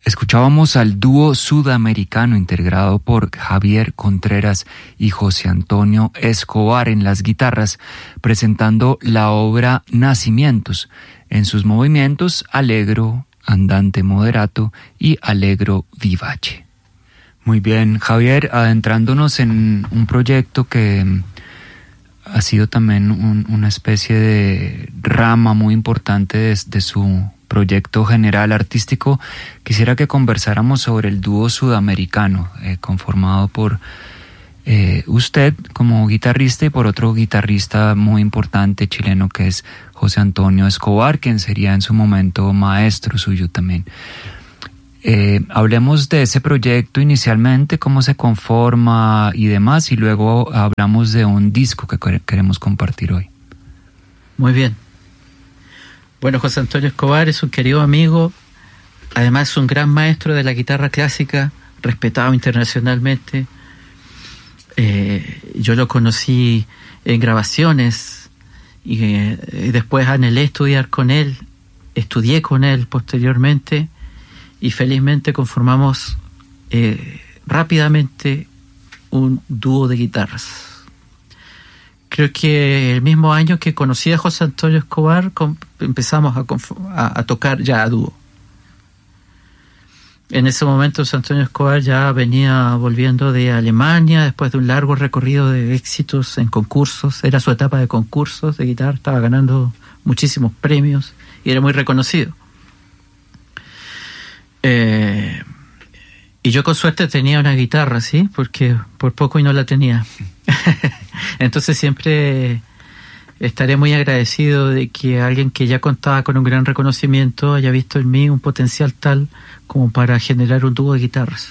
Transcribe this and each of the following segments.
Escuchábamos al dúo sudamericano integrado por Javier Contreras y José Antonio Escobar en las guitarras, presentando la obra Nacimientos, en sus movimientos allegro, andante moderato y allegro vivace. Muy bien, Javier, adentrándonos en un proyecto que ha sido también una especie de rama muy importante de su proyecto general artístico, quisiera que conversáramos sobre el dúo sudamericano, conformado por usted como guitarrista y por otro guitarrista muy importante chileno que es José Antonio Escobar, quien sería en su momento maestro suyo también. Hablemos de ese proyecto inicialmente, cómo se conforma y demás, y luego hablamos de un disco que queremos compartir hoy. Muy bien. Bueno, José Antonio Escobar es un querido amigo, además es un gran maestro de la guitarra clásica, respetado internacionalmente. Yo lo conocí en grabaciones y después anhelé estudié con él posteriormente y felizmente conformamos rápidamente un dúo de guitarras. Creo que el mismo año que conocí a José Antonio Escobar empezamos a tocar ya a dúo. En ese momento José Antonio Escobar ya venía volviendo de Alemania después de un largo recorrido de éxitos en concursos. Era su etapa de concursos de guitarra, estaba ganando muchísimos premios y era muy reconocido. Y yo con suerte tenía una guitarra, ¿sí? Porque por poco y no la tenía. Entonces siempre estaré muy agradecido de que alguien que ya contaba con un gran reconocimiento haya visto en mí un potencial tal como para generar un dúo de guitarras.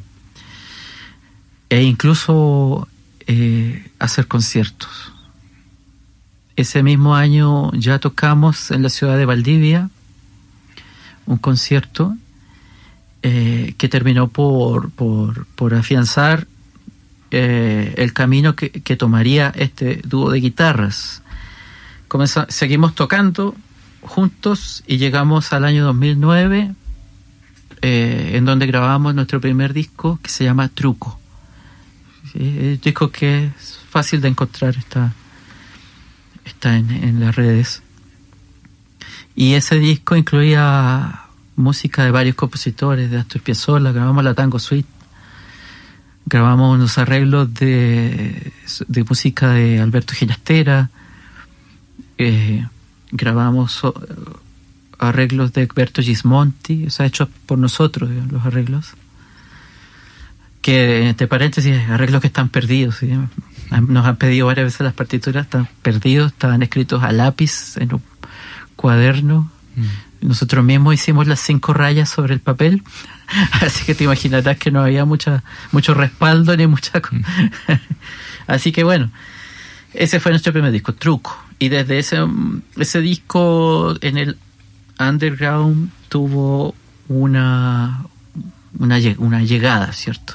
E incluso hacer conciertos. Ese mismo año ya tocamos en la ciudad de Valdivia un concierto que terminó por afianzar el camino que tomaría este dúo de guitarras. Seguimos tocando juntos y llegamos al año 2009, en donde grabamos nuestro primer disco que se llama Truco. ¿Sí? El disco que es fácil de encontrar, está en las redes. Y ese disco incluía música de varios compositores, de Astor Piazzolla, grabamos la Tango Suite, grabamos unos arreglos de música de Alberto Ginastera, grabamos arreglos de Egberto Gismonti, o sea, hechos por nosotros, los arreglos, que, entre paréntesis, arreglos que están perdidos, ¿sí? Nos han pedido varias veces las partituras, están perdidos, estaban escritos a lápiz en un cuaderno. Nosotros mismos hicimos las 5 rayas sobre el papel, así que te imaginarás que no había mucho respaldo ni mucha... Así que bueno, ese fue nuestro primer disco, Truco. Y desde ese disco en el underground tuvo una llegada, ¿cierto?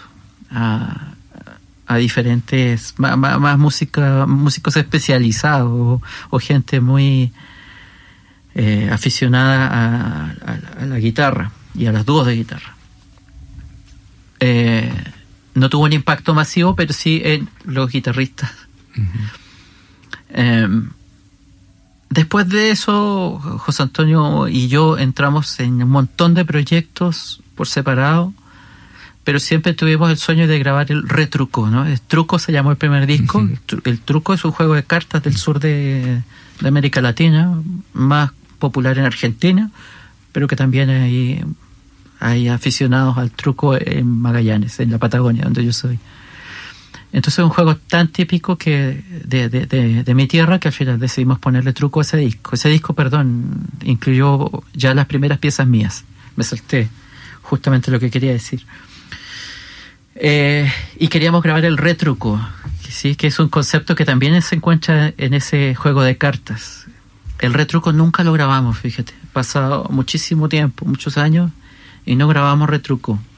A diferentes, más músicos especializados o gente muy... aficionada a la guitarra y a los dúos de guitarra. No tuvo un impacto masivo, pero sí en los guitarristas. Uh-huh. Después de eso, José Antonio y yo entramos en un montón de proyectos por separado, pero siempre tuvimos el sueño de grabar el Retruco, ¿no? El Truco se llamó el primer disco. Uh-huh. El Truco es un juego de cartas del sur de América Latina, más popular en Argentina, pero que también hay aficionados al truco en Magallanes, en la Patagonia, donde yo soy. Entonces es un juego tan típico que de mi tierra que al final decidimos ponerle truco a ese disco. Ese disco, incluyó ya las primeras piezas mías. Me salté justamente lo que quería decir. Y queríamos grabar el retruco, ¿sí? Que es un concepto que también se encuentra en ese juego de cartas. El retruco nunca lo grabamos, fíjate. Pasado muchísimo tiempo, muchos años, y no grabamos retruco.